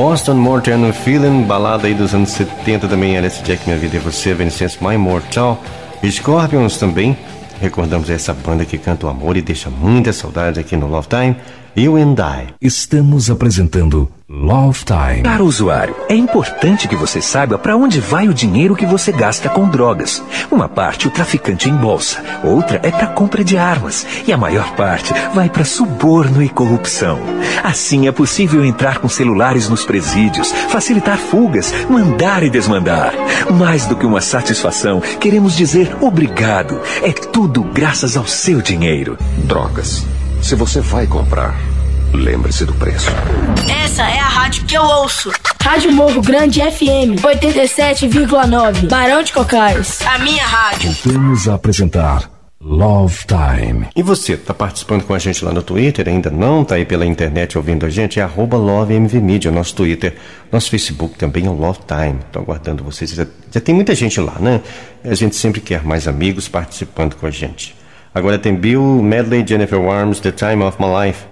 Boston Morton Feeling, balada aí dos anos 70 também, Alice Jack, Minha Vida é Você, Evanescence, My Immortal, Scorpions também, recordamos essa banda que canta o amor e deixa muita saudade aqui no Love Time, You and I. Estamos apresentando Love Time. Caro usuário, é importante que você saiba para onde vai o dinheiro que você gasta com drogas. Uma parte o traficante embolsa, outra é para compra de armas e a maior parte vai para suborno e corrupção. Assim é possível entrar com celulares nos presídios, facilitar fugas, mandar e desmandar. Mais do que uma satisfação, queremos dizer obrigado. É tudo graças ao seu dinheiro. Drogas. Se você vai comprar, lembre-se do preço. Essa é a rádio que eu ouço. Rádio Morro Grande FM 87,9. Barão de Cocais. A minha rádio. Voltamos a apresentar Love Time. E você, tá participando com a gente lá no Twitter? Ainda não? Tá aí pela internet ouvindo a gente? É @LoveMVMedia, nosso Twitter. Nosso Facebook também é o Love Time. Tô aguardando vocês. Já tem muita gente lá, né? A gente sempre quer mais amigos participando com a gente. Agora tem Bill Medley, Jennifer Warnes, The Time of My Life.